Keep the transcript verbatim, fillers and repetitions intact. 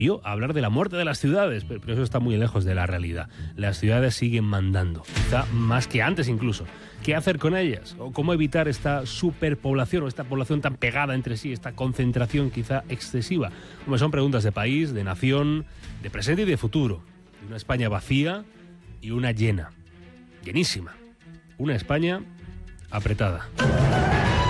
Yo, a hablar de la muerte de las ciudades, pero eso está muy lejos de la realidad. Las ciudades siguen mandando, quizá más que antes incluso. ¿Qué hacer con ellas? ¿O cómo evitar esta superpoblación o esta población tan pegada entre sí, esta concentración quizá excesiva? Como son preguntas de país, de nación, de presente y de futuro. De una España vacía y una llena. Llenísima. Una España apretada.